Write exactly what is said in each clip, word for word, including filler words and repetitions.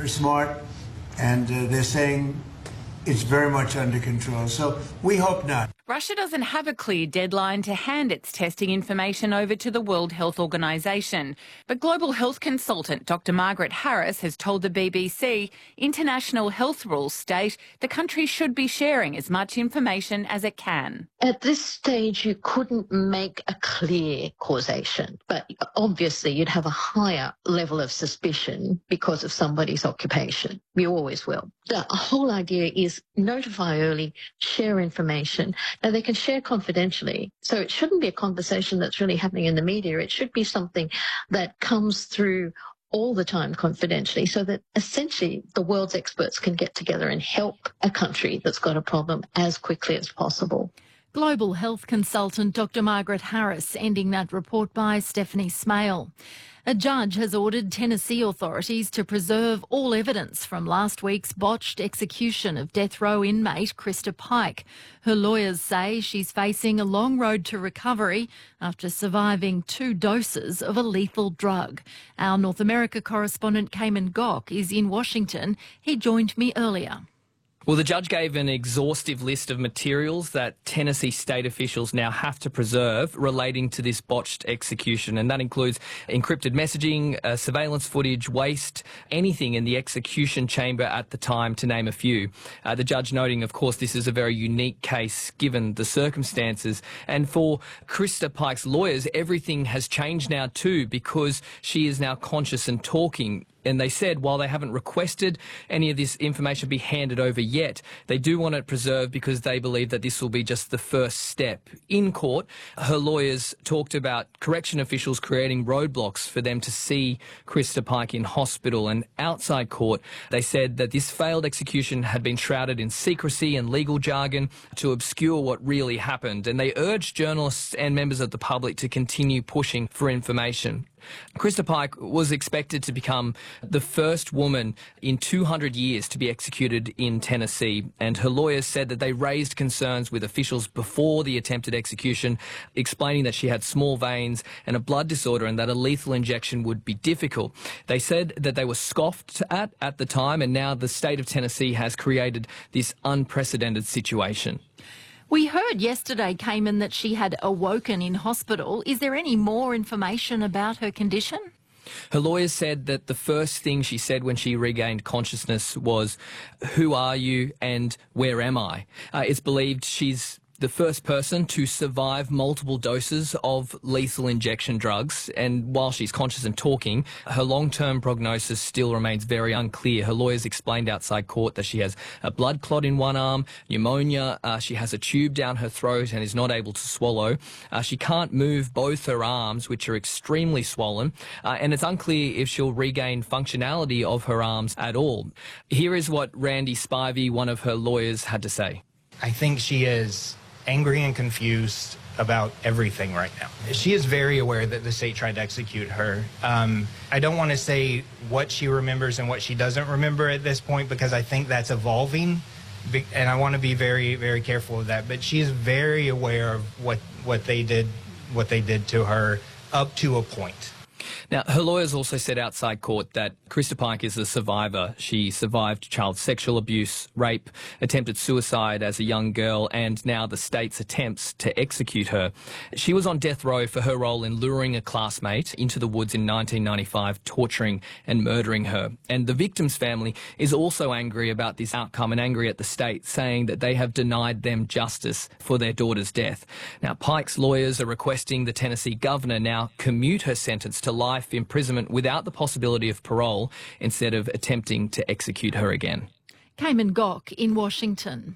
very smart, and uh, they're saying it's very much under control. So we hope not. Russia doesn't have a clear deadline to hand its testing information over to the World Health Organization. But global health consultant Doctor Margaret Harris has told the B B C international health rules state the country should be sharing as much information as it can. At this stage, you couldn't make a clear causation, but obviously you'd have a higher level of suspicion because of somebody's occupation. You always will. The whole idea is notify early, share information. Now, they can share confidentially, so it shouldn't be a conversation that's really happening in the media. It should be something that comes through all the time confidentially, so that essentially the world's experts can get together and help a country that's got a problem as quickly as possible. Global health consultant Doctor Margaret Harris, ending that report by Stephanie Smale. A judge has ordered Tennessee authorities to preserve all evidence from last week's botched execution of death row inmate Krista Pike. Her lawyers say she's facing a long road to recovery after surviving two doses of a lethal drug. Our North America correspondent Cayman Gok is in Washington. He joined me earlier. Well, the judge gave an exhaustive list of materials that Tennessee state officials now have to preserve relating to this botched execution, and that includes encrypted messaging, uh, surveillance footage, waste, anything in the execution chamber at the time, to name a few. Uh, the judge noting, of course, this is a very unique case given the circumstances. And for Krista Pike's lawyers, everything has changed now too, because she is now conscious and talking. And they said while they haven't requested any of this information be handed over yet, they do want it preserved because they believe that this will be just the first step. In court, her lawyers talked about correction officials creating roadblocks for them to see Krista Pike in hospital. And outside court, they said that this failed execution had been shrouded in secrecy and legal jargon to obscure what really happened. And they urged journalists and members of the public to continue pushing for information. Krista Pike was expected to become the first woman in two hundred years to be executed in Tennessee, and her lawyers said that they raised concerns with officials before the attempted execution, explaining that she had small veins and a blood disorder and that a lethal injection would be difficult. They said that they were scoffed at at the time, and now the state of Tennessee has created this unprecedented situation. We heard yesterday, Cayman, that she had awoken in hospital. Is there any more information about her condition? Her lawyers said that the first thing she said when she regained consciousness was, "Who are you and where am I?" Uh, it's believed she's the first person to survive multiple doses of lethal injection drugs, and while she's conscious and talking, her long-term prognosis still remains very unclear. Her lawyers explained outside court that she has a blood clot in one arm, pneumonia, uh, she has a tube down her throat and is not able to swallow. Uh, she can't move both her arms, which are extremely swollen, uh, and it's unclear if she'll regain functionality of her arms at all. Here is what Randy Spivey, one of her lawyers, had to say. I think she is angry and confused about everything right now. She is very aware that the state tried to execute her. Um, I don't want to say what she remembers and what she doesn't remember at this point, because I think that's evolving, and I want to be very, very careful of that. But she is very aware of what, what they did, what they did to her up to a point. Now, her lawyers also said outside court that Krista Pike is a survivor. She survived child sexual abuse, rape, attempted suicide as a young girl, and now the state's attempts to execute her. She was on death row for her role in luring a classmate into the woods in nineteen ninety-five, torturing and murdering her. And the victim's family is also angry about this outcome and angry at the state, saying that they have denied them justice for their daughter's death. Now, Pike's lawyers are requesting the Tennessee governor now commute her sentence to life imprisonment without the possibility of parole, instead of attempting to execute her again. Cayman Gok in Washington.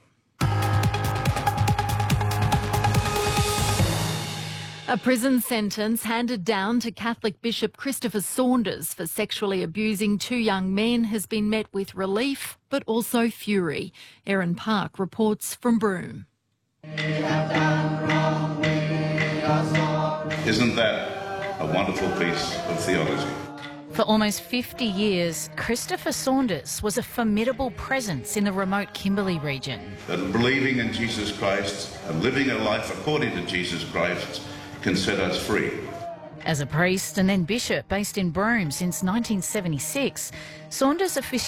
A prison sentence handed down to Catholic Bishop Christopher Saunders for sexually abusing two young men has been met with relief but also fury. Erin Park reports from Broome. Isn't that a wonderful piece of theology? For almost fifty years, Christopher Saunders was a formidable presence in the remote Kimberley region. That believing in Jesus Christ and living a life according to Jesus Christ can set us free. As a priest and then bishop based in Broome since nineteen seventy-six, Saunders officiated